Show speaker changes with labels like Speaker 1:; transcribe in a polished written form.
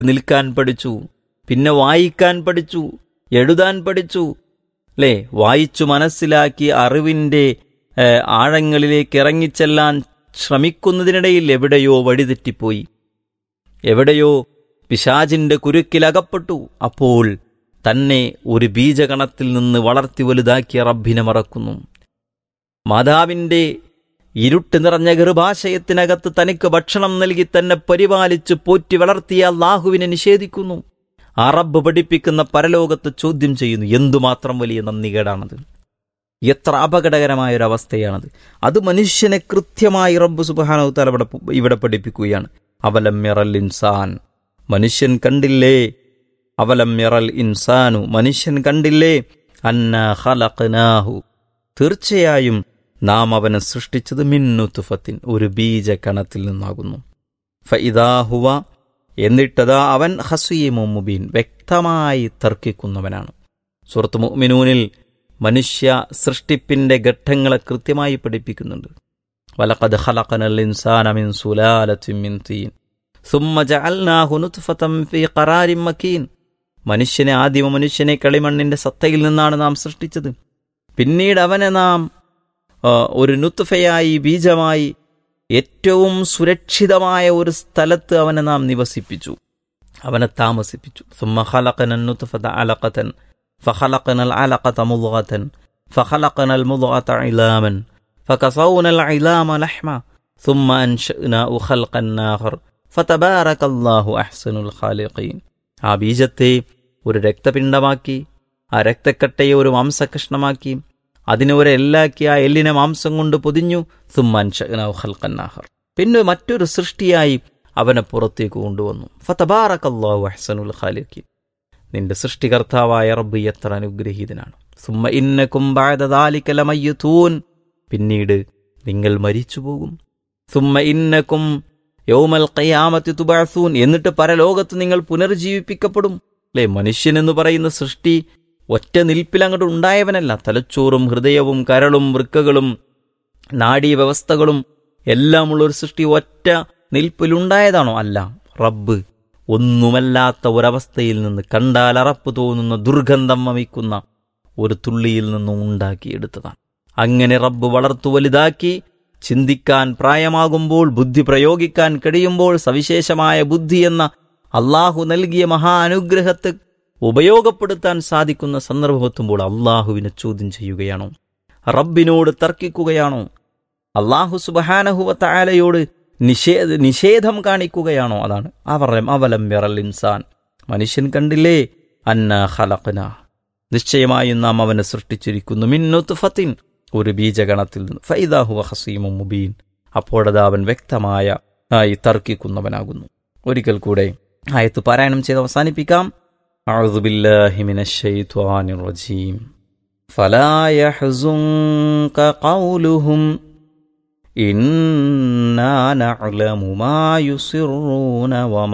Speaker 1: നിൽക്കാൻ പഠിച്ചു, പിന്നെ വായിക്കാൻ പഠിച്ചു, എഴുതാൻ പഠിച്ചു. അല്ലേ? വായിച്ചു മനസ്സിലാക്കി അറിവിൻ്റെ ആഴങ്ങളിലേക്ക് ഇറങ്ങിച്ചെല്ലാൻ ശ്രമിക്കുന്നതിനിടയിൽ എവിടെയോ വഴിതെറ്റിപ്പോയി, എവിടെയോ പിശാചിന്റെ കുരുക്കിലകപ്പെട്ടു. അപ്പോൾ തന്നെ ഒരു ബീജകണത്തിൽ നിന്ന് വളർത്തി വലുതാക്കിയ റബ്ബിനെ മറക്കുന്നു. മാതാവിൻ്റെ ഇരുട്ട് നിറഞ്ഞ ഗർഭാശയത്തിനകത്ത് തനിക്ക് ഭക്ഷണം നൽകി തന്നെ പരിപാലിച്ച് പോറ്റി വളർത്തിയ അല്ലാഹുവിനെ നിഷേധിക്കുന്നു. ആ റബ്ബ് പഠിപ്പിക്കുന്ന പരലോകത്ത് ചോദ്യം ചെയ്യുന്നു. എന്തുമാത്രം വലിയ നന്ദികേടാണത്! എത്ര അപകടകരമായൊരവസ്ഥയാണത്! അത് മനുഷ്യനെ കൃത്യമായി റബ്ബ് സുബ്ഹാനഹു തആല ഇവിടെ പഠിപ്പിക്കുകയാണ്. അവലം യറൽ ഇൻസാൻ, മനുഷ്യൻ കണ്ടില്ലേ? അവലം യറൽ ഇൻസാനു, മനുഷ്യൻ കണ്ടില്ലേ? അന്നാ ഖലഖനാഹു, തീർച്ചയായും നാം അവനെ സൃഷ്ടിച്ചത് മിൻ നുത്ഫത്തിൻ, ഒരു ബീജകണത്തിൽ നിന്നാകുന്നു. ഫഇദാ ഹുവ, എന്നിട്ടതാ അവൻ ഹസീമും മുബീൻ, വ്യക്തമായി തർക്കിക്കുന്നവനാണ്. സൂറത്ത് മുഅ്മിനൂനിൽ മനുഷ്യ സൃഷ്ടിപ്പിന്റെ ഘട്ടങ്ങളെ കൃത്യമായി പഠിപ്പിക്കുന്നുണ്ട്. വലഖദ് ഖലഖനൽ ഇൻസാന മിൻ സുലാലത്തിൻ മിൻ തീൻ സുമ്മ ജഅൽനാഹു നുത്ഫതൻ ഫീ ഖറാരിൻ മക്കീൻ. ആദിമ മനുഷ്യനെ കളിമണ്ണിന്റെ സത്തയിൽ നിന്നാണ് നാം സൃഷ്ടിച്ചത്. പിന്നീട് അവനെ നാം ഒരു നുത്ഫയായി, ബീജമായി, ഏറ്റവും സുരക്ഷിതമായ ഒരു സ്ഥലത്ത് അവനെ നാം നിവസിപ്പിച്ചു, അവനെ താമസിപ്പിച്ചു. സുമ്മ ഖലഖനൻ നുത്ഫത അലഖതൻ ഫഖലഖനൽ അലഖത മുദ്ഗതൻ ഫഖലഖനൽ മുദ്ഗത ഇലാമൻ ഫകസൗനൽ ഇലാമ ലഹ്മ സുമ്മ അൻശഅനാഹു ഖൽഖൻ ആഖർ ഫതബാറകല്ലാഹു അഹ്സനുൽ ഖാലിഖീൻ. ആ ബീജത്തെ ഒരു രക്തപിണ്ഡമാക്കി, ആ രക്തക്കട്ടയെ ഒരു മാംസകഷ്ണമാക്കി, അതിനെ ഒരു എല്ലാക്കി, ആ എല്ലിനെ മാംസം കൊണ്ട് പൊതിഞ്ഞു. സുമ്മ അൻശഅനാഹു ഖൽഖൻ ആഖർ, പിന്നെ മറ്റൊരു സൃഷ്ടിയായി അവനെ പുറത്തേക്ക് കൊണ്ടുവന്നു. ഫതബാറകല്ലാഹു അഹ്സനുൽ ഖാലിഖീൻ, നിന്റെ സൃഷ്ടികർത്താവായ റബ്ബ് എത്ര അനുഗ്രഹീതനാണ്. സുമ്മ ഇന്നകും ബഅദ ദാലിക ലമയ്യിതൂൻ, പിന്നീട് നിങ്ങൾ മരിച്ചു പോകും. സുമ്മ ഇന്നകും യൗമൽ ഖിയാമത്തി തുബഅസൂൻ, എന്നിട്ട് പരലോകത്ത് നിങ്ങൾ പുനർജീവിപ്പിക്കപ്പെടും. അല്ലേ? മനുഷ്യൻ എന്ന് പറയുന്ന സൃഷ്ടി ഒറ്റ നിൽപ്പിൽ അങ്ങോട്ട് ഉണ്ടായവനല്ല. തലച്ചോറും ഹൃദയവും കരളും വൃക്കകളും നാഡീവ്യവസ്ഥകളും എല്ലാമുള്ള ഒരു സൃഷ്ടി ഒറ്റ നിൽപ്പിലുണ്ടായതാണോ? അല്ല. റബ്ബ് ഒന്നുമല്ലാത്ത ഒരവസ്ഥയിൽ നിന്ന്, കണ്ടാൽ അറപ്പ് തോന്നുന്ന ദുർഗന്ധം വമിക്കുന്ന ഒരു തുള്ളിയിൽ നിന്നും ഉണ്ടാക്കിയെടുത്തതാണ്. അങ്ങനെ റബ്ബ് വളർത്തു വലുതാക്കി, ചിന്തിക്കാൻ പ്രായമാകുമ്പോൾ, ബുദ്ധി പ്രയോഗിക്കാൻ കഴിയുമ്പോൾ, സവിശേഷമായ ബുദ്ധി എന്ന അള്ളാഹു നൽകിയ മഹാ അനുഗ്രഹത്തെ ഉപയോഗപ്പെടുത്താൻ സാധിക്കുന്ന സന്ദർഭമെത്തുമ്പോൾ അള്ളാഹുവിനെ ചോദ്യം ചെയ്യുകയാണോ? റബ്ബിനോട് തർക്കിക്കുകയാണോ? അള്ളാഹു സുബ്ഹാനഹു വ തആലയോട് നിഷേധം കാണിക്കുകയാണോ? അതാണ് അവലം യറൽ ഇൻസാൻ, മനുഷ്യൻ കണ്ടില്ലേ? അന്നാ ഖലഖനാ, നിശ്ചയമായും നാം അവനെ സൃഷ്ടിച്ചിരിക്കുന്നു. മിൻ നുത്ഫത്തിൻ, ഒരു ബീജഗണത്തിൽ നിന്ന്. ഫഇദാ ഹുവ ഖസീമും മുബീൻ, അപ്പോഴതാ അവൻ വ്യക്തമായ തർക്കിക്കുന്നവനാകുന്നു. ഒരിക്കൽ കൂടെ ആയത്ത് പാരായണം ചെയ്ത് അവസാനിപ്പിക്കാം. അഊദു ബില്ലാഹി മിനശ് ശൈത്വാനിർ റജീം. ഫലാ യഹ്സുൻക ഖൗലുഹും ഇന്നാ നഅലമു മാ യുസിറൂന വ